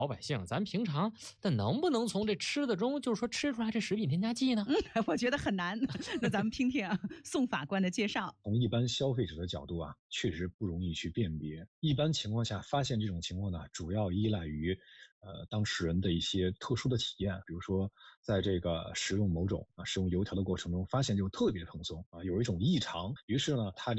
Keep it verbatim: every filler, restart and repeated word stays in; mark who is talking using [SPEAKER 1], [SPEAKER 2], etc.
[SPEAKER 1] 老百姓，咱平常但能不能从这吃的中，就是说吃出来这食品添加剂呢？
[SPEAKER 2] 嗯，我觉得很难。那咱们听听啊，宋法官的介绍。
[SPEAKER 3] 从一般消费者的角度啊，确实不容易去辨别。一般情况下，发现这种情况呢，主要依赖于呃当事人的一些特殊的体验，比如说在这个食用某种啊食用油条的过程中，发现就特别蓬松啊，有一种异常，于是呢，他这